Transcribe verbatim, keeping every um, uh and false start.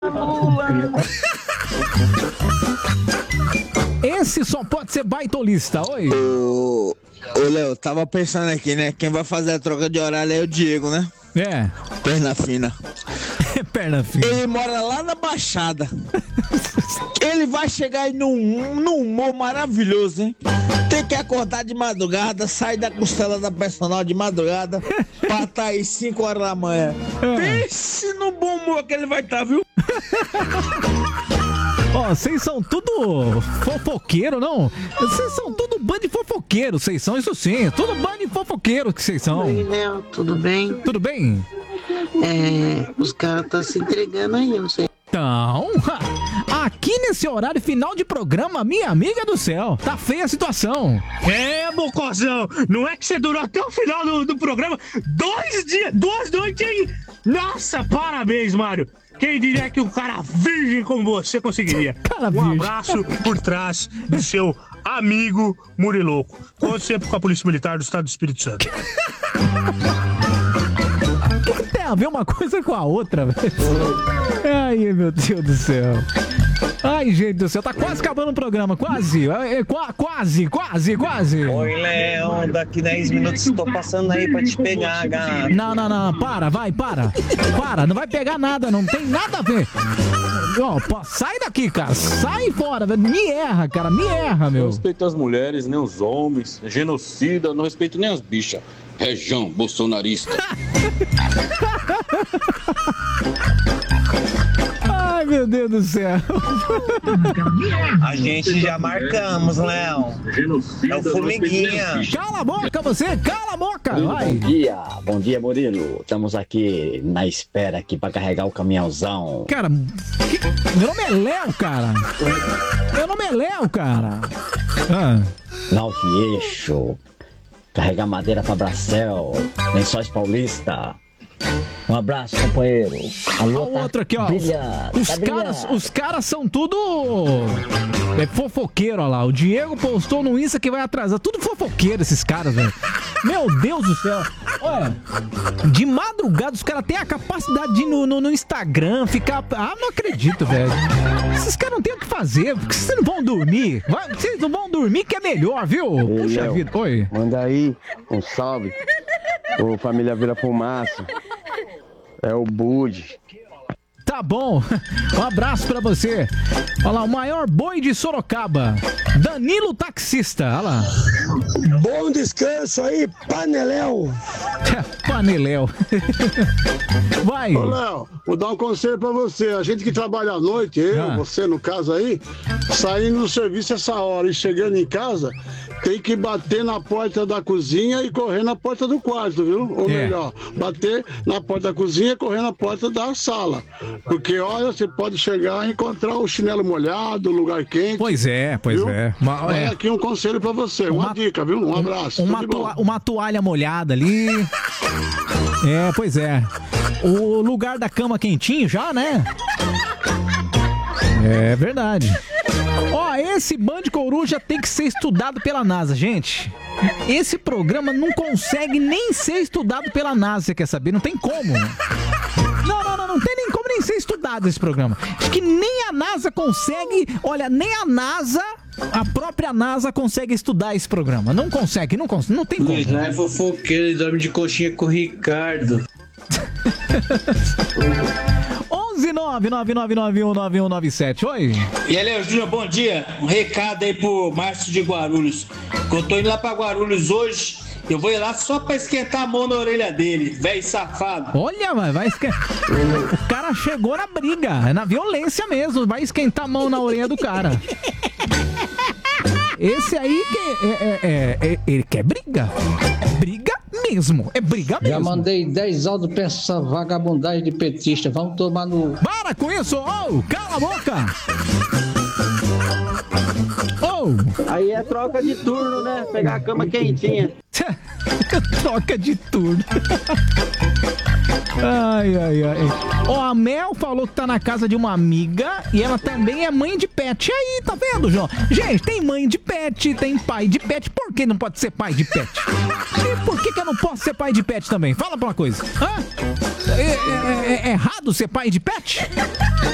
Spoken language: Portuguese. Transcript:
Esse só pode ser baitolista, oi. Ô, ô Léo, tava pensando aqui, né? Quem vai fazer a troca de horário é o Diego, né? É. Perna fina. Perna fina. Ele mora lá na Baixada. Ele vai chegar aí num, num humor maravilhoso, hein? Tem que acordar de madrugada, sair da costela da personal de madrugada pra estar aí cinco horas da manhã. Pense no bom humor que ele vai estar, viu? Ó, vocês são tudo fofoqueiro, não? Vocês são tudo bando de fofoqueiro, vocês são, isso sim. Tudo bando de fofoqueiro que vocês são. Oi, Léo, tudo bem? Tudo bem? É, os caras estão se entregando aí, eu não sei. Então, aqui nesse horário final de programa, minha amiga do céu, tá feia a situação. É, mocozão, não é que você durou até o final do, do programa? Dois dias, duas noites aí. Nossa, parabéns, Mário. Quem diria que um cara virgem como você conseguiria? Cara um virgem. abraço por trás do seu amigo Muriloco. Conte sempre com a Polícia Militar do Estado do Espírito Santo. O que tem a ver uma coisa com a outra, velho? Ai, meu Deus do céu. Ai, gente do céu, tá quase acabando o programa, quase. É, qua- quase, quase, quase. Oi, Léo, daqui dez minutos tô passando aí pra te pegar, gata. Não, não, não, para, vai, para. Para, não vai pegar nada, não tem nada a ver. Ó, pô, sai daqui, cara, sai fora, velho. Me erra, cara, me erra, Não meu. respeito as mulheres, nem os homens, genocida, não respeito nem as bichas. Região bolsonarista. Ai, meu Deus do céu. A gente já marcamos, Léo. É o Formiguinha. Cala a boca, você, cala a boca, vai. Bom dia, bom dia, Murilo. Estamos aqui na espera aqui para carregar o caminhãozão. Cara, que- meu nome é Léo, cara. Meu nome é Léo, cara. Ah. Nove eixo. Carregar madeira para Bracel. Lençóis Paulista. Um abraço, companheiro. Alô, Ó, o outro aqui, ó. Brilhando, Os tá caras, brilhando. os caras são tudo é fofoqueiro, ó lá. O Diego postou no Insta que vai atrasar. Tudo fofoqueiro esses caras, velho. Meu Deus do céu. Olha, de madrugada os caras têm a capacidade de ir no, no, no Instagram ficar... Ah, não acredito, velho. Esses caras não têm o que fazer. Por que vocês não vão dormir? Vai- Vocês não vão dormir que é melhor, viu? Puxa Léo, vida. Oi. Manda aí um salve. Ô, família Vila Fumaça. É o Bud. Tá bom. Um abraço pra você. Olha lá, o maior boi de Sorocaba. Danilo Taxista. Olha lá. Bom descanso aí, Paneléu. Paneléu. Vai. Ô, Léo, vou dar um conselho pra você. A gente que trabalha à noite, eu, Ah. você no caso aí, saindo do serviço essa hora e chegando em casa, tem que bater na porta da cozinha e correr na porta do quarto, viu? Ou É. melhor, bater na porta da cozinha e correr na porta da sala. Porque, olha, você pode chegar e encontrar o chinelo molhado, o lugar quente. Pois é, pois Viu? é. Uma, Olha é, aqui um conselho pra você, uma, Uma- dica, viu? Um abraço. uma, tudo de bom. toa- uma toalha molhada ali. É, pois é. O lugar da cama quentinho já, né? É verdade. Ó, esse Band Coruja tem que ser estudado pela NASA, gente. Esse programa não consegue nem ser estudado pela NASA, você quer saber? Não tem como. Não, não, não, não tem nem como nem ser estudado esse programa. Acho que nem a NASA consegue, olha, nem a NASA, a própria NASA consegue estudar esse programa. Não consegue, não consegue, não tem como. Luiz, não é fofoqueiro, ele dorme de coxinha com o Ricardo. onze nove nove nove nove um nove um nove sete. Oi. E aí, Léo Júnior, bom dia. Um recado aí pro Márcio de Guarulhos. Que eu tô indo lá pra Guarulhos hoje. Eu vou ir lá só pra esquentar a mão na orelha dele, velho safado. Olha, vai, vai esquentar. O cara chegou na briga, é na violência mesmo. Vai esquentar a mão na orelha do cara. Esse aí que é, é, é, é- ele quer briga. Briga mesmo. É briga mesmo. Já mandei dez áudios pra essa vagabundagem de petista. Vamos tomar no. Para com isso! Oh, cala a boca! Oh! Aí é troca de turno, né? Pegar a cama quentinha. Troca de turno. Ai, ai, ai. Ó, a Mel falou que tá na casa de uma amiga e ela também é mãe de pet. E aí, tá vendo, João? Gente, tem mãe de pet, tem pai de pet. Por que não pode ser pai de pet? E por que que eu não posso ser pai de pet também? Fala pra uma coisa. Hã? É, é- é- é errado ser pai de pet?